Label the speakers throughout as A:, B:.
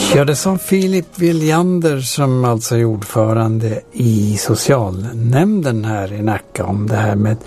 A: Ja, det sa Filip Viljander som alltså är ordförande i socialnämnden här i Nacka om det här med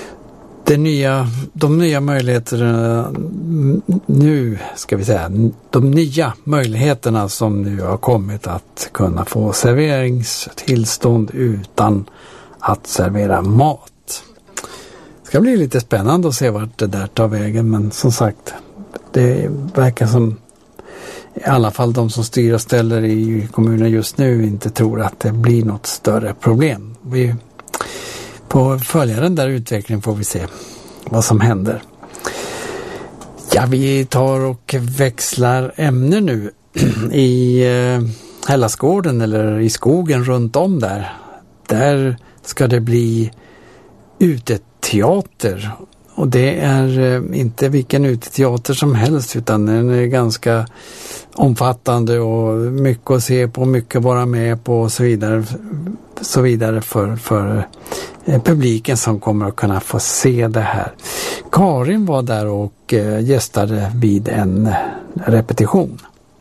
A: de nya möjligheterna nu, ska vi säga, de nya möjligheterna som nu har kommit att kunna få serveringstillstånd utan att servera mat. Det ska bli lite spännande att se vart det där tar vägen, men som sagt, det verkar som i alla fall de som styr och ställer i kommunen just nu inte tror att det blir något större problem. Vi på följa den där utvecklingen får vi se vad som händer. Ja, vi tar och växlar ämne nu i Hellasgården eller i skogen runt om där. Där ska det bli uteteater. Och det är inte vilken uteteater som helst utan den är ganska omfattande och mycket att se på, mycket att vara med på och så vidare för publiken som kommer att kunna få se det här. Karin var där och gästade vid en repetition.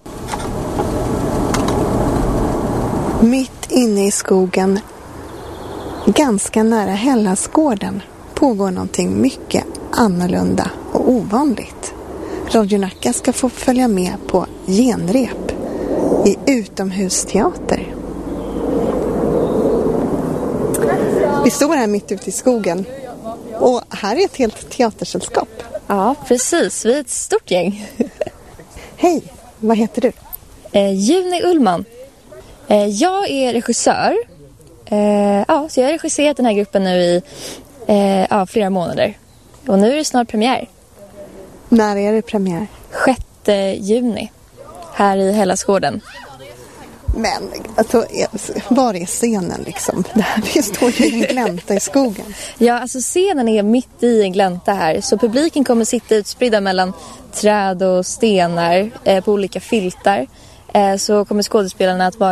B: Mitt inne i skogen, ganska nära Hellasgården, pågår någonting mycket annorlunda och ovanligt. Radio Nacka ska få följa med på genrep i utomhusteater. Vi står här mitt ute i skogen och här är ett helt teatersällskap.
C: Ja, precis. Vi är ett stort gäng.
B: Hej, vad heter du?
C: Juni Ullman. Jag är regissör. Så jag har regisserat den här gruppen nu i flera månader. Och nu är det snart premiär.
B: När är det premiär?
C: 6 juni. Här i Hellasgården.
B: Men alltså, var är scenen liksom? Vi står ju i en glänta i skogen.
C: Ja, alltså scenen är mitt i en glänta här. Så publiken kommer sitta utspridda mellan träd och stenar på olika filtar. Så kommer skådespelarna att vara